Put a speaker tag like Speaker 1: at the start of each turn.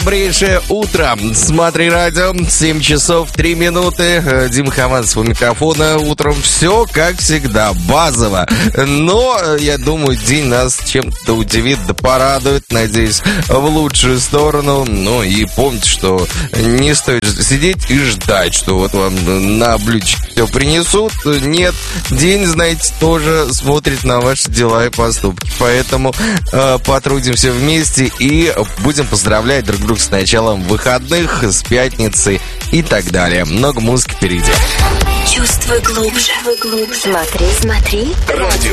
Speaker 1: Добрейшее утро. Смотри радио. 7 часов 3 минуты. Дима Хаманцев у микрофона. Утром все, как всегда, базово. Но, я думаю, день нас чем-то удивит, да порадует. Надеюсь, в лучшую сторону. Ну и помните, что не стоит сидеть и ждать, что вот вам на блюдечке все принесут. Нет, день, знаете, тоже смотрит на ваши дела и поступки. Поэтому потрудимся вместе и будем поздравлять друг друга с началом выходных, с пятницей и так далее. Много музыки впереди.
Speaker 2: Чувствуй глубже. Смотри. Радио.